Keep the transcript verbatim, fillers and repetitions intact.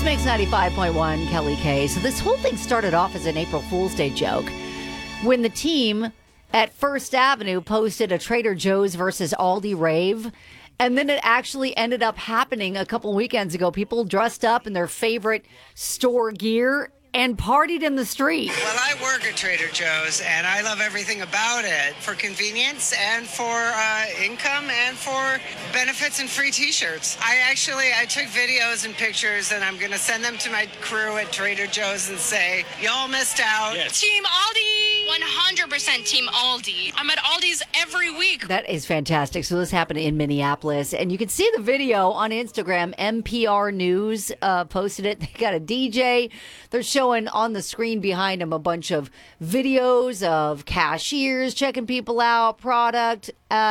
Mix ninety-five point one, Kelly K. So this whole thing started off as an April Fool's Day joke when the team at First Avenue posted a Trader Joe's versus Aldi rave. And then it actually ended up happening a couple weekends ago. People dressed up in their favorite store gear and partied in the street. Well, I work at Trader Joe's, and I love everything about it for convenience and for uh, income and for benefits and free T-shirts. I actually, I took videos and pictures, and I'm going to send them to my crew at Trader Joe's and say, y'all missed out. Yes. Team Aldi! one hundred percent Team Aldi. I'm at Aldi's every week. That is fantastic. So this happened in Minneapolis, and you can see the video on Instagram. N P R News uh, posted it. They got a D J. They're showing on the screen behind them a bunch of videos of cashiers checking people out, product. Uh,